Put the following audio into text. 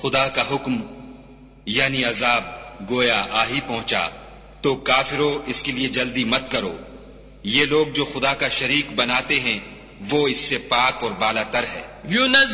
खुदा का हुक्म यानी अजाब गोया आ ही पहुंचा, तो काफिरों इसके लिए जल्दी मत करो। ये लोग जो खुदा का शरीक बनाते हैं वो इससे पाक और बालातर है।